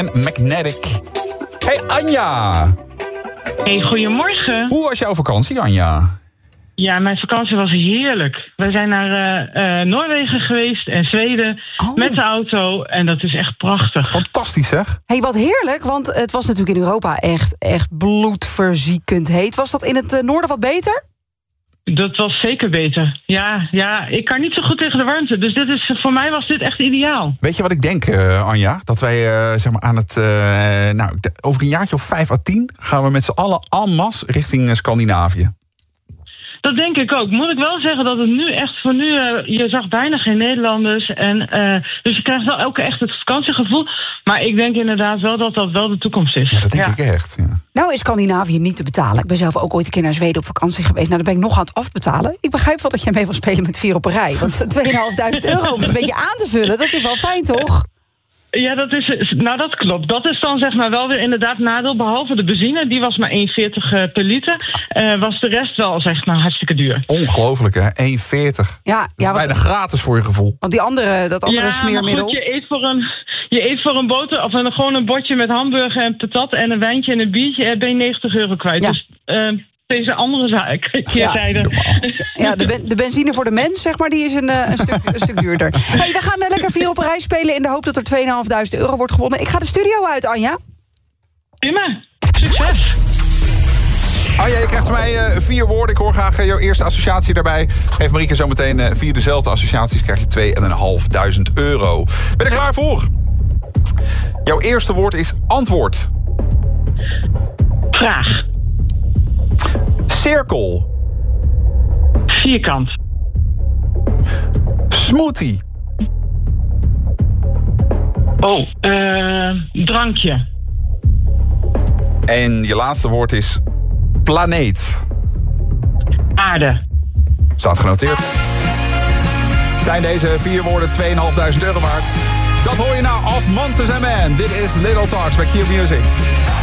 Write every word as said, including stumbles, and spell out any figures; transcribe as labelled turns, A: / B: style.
A: En Magnetic. Hey Anja.
B: Hey, goedemorgen.
A: Hoe was jouw vakantie, Anja?
B: Ja, mijn vakantie was heerlijk. We zijn naar uh, uh, Noorwegen geweest en Zweden oh. met de auto. En dat is echt prachtig.
A: Fantastisch, zeg.
C: Hey, wat heerlijk, want het was natuurlijk in Europa echt, echt bloedverziekend heet. Was dat in het uh, noorden wat beter?
B: Dat was zeker beter. Ja, ja, ik kan niet zo goed tegen de warmte. Dus dit is, voor mij was dit echt ideaal.
A: Weet je wat ik denk, uh, Anja? Dat wij uh, zeg maar aan het... Uh, nou, over een jaartje of vijf à tien gaan we met z'n allen en masse richting uh, Scandinavië.
B: Dat denk ik ook. Moet ik wel zeggen dat het nu echt voor nu... Uh, je zag bijna geen Nederlanders. En, uh, dus je krijgt wel ook echt het vakantiegevoel. Maar ik denk inderdaad wel dat dat wel de toekomst is.
A: Ja, dat denk
B: ja.
A: ik echt. Ja.
C: Nou is Scandinavië niet te betalen. Ik ben zelf ook ooit een keer naar Zweden op vakantie geweest. Nou, dan ben ik nog aan het afbetalen. Ik begrijp wel dat jij mee wil spelen met vier op een rij. Want tweeduizend vijfhonderd euro om het een beetje aan te vullen, dat is wel fijn, toch?
B: Ja, dat is, nou dat klopt. Dat is dan zeg maar wel weer inderdaad nadeel. Behalve de benzine, die was maar één veertig per liter. Uh, was de rest wel zeg maar hartstikke duur.
A: Ongelooflijk, hè? één veertig.
C: Ja,
A: dat
C: ja,
A: is bijna
C: wat,
A: gratis voor je gevoel.
C: Want die andere, dat andere
B: ja,
C: smeermiddel...
B: Maar goed, je eet voor een, je eet voor een boter of een, gewoon een bordje met hamburger en patat en een wijntje en een biertje en ben je negentig euro kwijt.
C: Ja.
B: Dus uh, deze andere zaken, keerzijde.
C: Ja, ja de, ben, de benzine voor de mens, zeg maar, die is een, een, stuk, een stuk duurder. Hey, we gaan uh, lekker vier op een rij spelen in de hoop dat er tweeduizend vijfhonderd euro wordt gewonnen. Ik ga de studio uit, Anja.
B: Prima. Succes.
A: Anja, je krijgt van mij uh, vier woorden. Ik hoor graag uh, jouw eerste associatie daarbij. Geef Marieke zo meteen uh, vier dezelfde associaties. Krijg je tweeduizend vijfhonderd euro. Ben je klaar voor? Jouw eerste woord is antwoord.
B: Vraag.
A: Cirkel.
B: Vierkant.
A: Smoothie.
B: Oh, uh, drankje.
A: En je laatste woord is planeet.
B: Aarde.
A: Staat genoteerd. Zijn deze vier woorden tweeduizend vijfhonderd euro waard? Dat hoor je nou of Monsters and Men. Dit is Little Talks bij Q Music.